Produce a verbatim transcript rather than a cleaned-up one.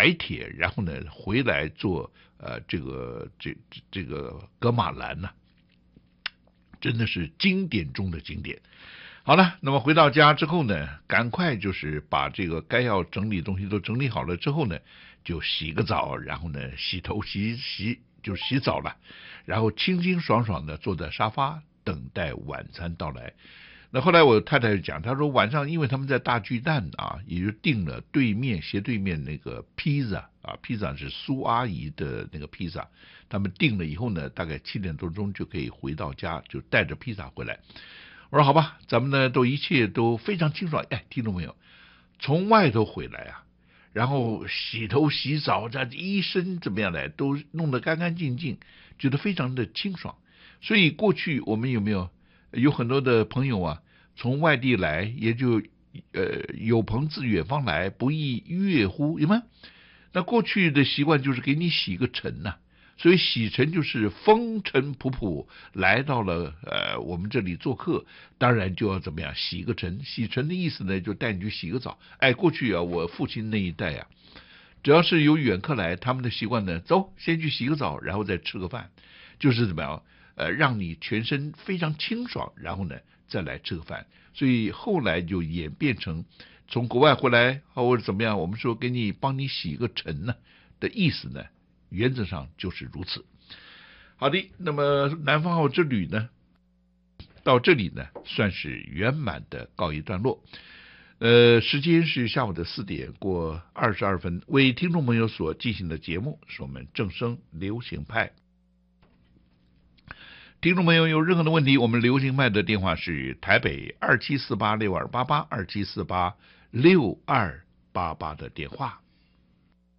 白铁，然后呢回来做呃这个这这个噶玛兰呢、啊，真的是经典中的经典。好了，那么回到家之后呢，赶快就是把这个该要整理的东西都整理好了之后呢，就洗个澡，然后呢洗头洗洗就洗澡了，然后清清爽爽的坐在沙发等待晚餐到来。那后来我太太就讲，她说晚上因为他们在大巨蛋啊，也就订了对面斜对面那个披萨啊，披萨是苏阿姨的那个披萨，他们订了以后呢，大概七点多钟就可以回到家，就带着披萨回来。我说好吧，咱们呢都一切都非常清爽。哎，听众朋友，从外头回来啊，然后洗头洗澡，这一身怎么样来，都弄得干干净净，觉得非常的清爽。所以过去我们有没有有很多的朋友啊，从外地来，也就呃有朋自远方来，不亦乐乎？有没有？那过去的习惯就是给你洗个尘呐、啊。所以洗尘就是风尘仆仆来到了呃我们这里做客，当然就要怎么样洗个尘。洗尘的意思呢，就带你去洗个澡。哎，过去啊，我父亲那一代啊，只要是有远客来，他们的习惯呢，走，先去洗个澡，然后再吃个饭，就是怎么样呃让你全身非常清爽，然后呢再来吃个饭。所以后来就演变成从国外回来或者怎么样，我们说给你帮你洗个尘呢的意思呢，原则上就是如此。好的，那么南方号之旅呢，到这里呢算是圆满的告一段落。呃，时间是下午的四点过二十二分，为听众朋友所进行的节目是我们正声流行派。听众朋友有任何的问题，我们流行派的电话是台北二七四八六二八八二七四八六二八八的电话。